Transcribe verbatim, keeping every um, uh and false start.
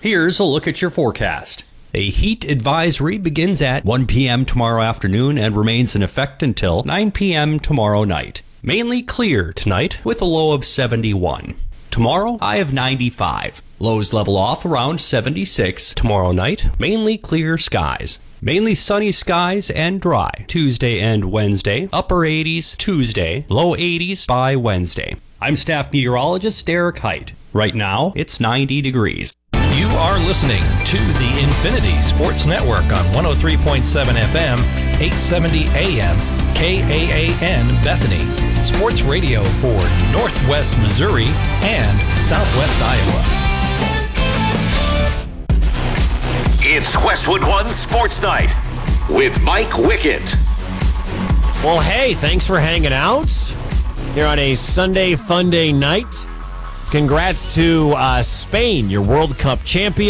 Here's a look at your forecast. A heat advisory begins at one p.m. tomorrow afternoon and remains in effect until nine p.m. tomorrow night. Mainly clear tonight with a low of seventy-one. Tomorrow, high of ninety-five. Lows level off around seventy-six. Tomorrow night, mainly clear skies. Mainly sunny skies and dry. Tuesday and Wednesday, upper eighties Tuesday, low eighties by Wednesday. I'm staff meteorologist Derek Height. Right now, it's ninety degrees. You are listening to the Infinity Sports Network on one oh three point seven F M, eight seventy A M, K A A N Bethany. Sports radio for Northwest Missouri and Southwest Iowa. It's Westwood One Sports Night with Mike Wickett. Well, hey, thanks for hanging out here on a Sunday Fun Day night. Congrats to uh, Spain, your World Cup champion.